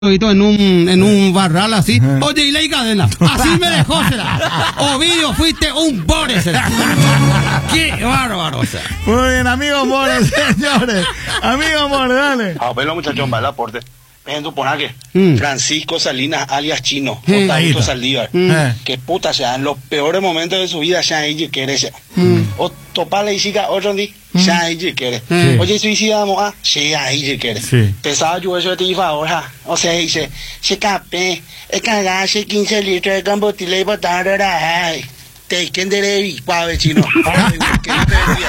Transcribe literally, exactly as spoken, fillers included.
en un en un barral así. Uh-huh. Oye, y la cadena. Así me dejó, será. Ovidio, fuiste un bore, será. Qué bárbaro, o sea. Muy bien, amigo More, señores. Amigo More, dale. A ver, los muchachos, va el aporte. Ven, tú pones que Mm. Francisco Salinas, alias Chino, Sí, Octavito Saldívar, Mm. Eh. que puta, ya en los peores momentos de su vida, ya ella quiere ser. Mm. O topale y siga otro día, ya ella quiere. Sí. Oye, suicidamos, ah, ya ella quiere. Sí. Pesaba yo eso de iba ahora, o sea, dice, se cape, es cargarse quince litros de combustible y botar ahora, ay, te quien debe ir, Chino. Ay, ¿qué te decía?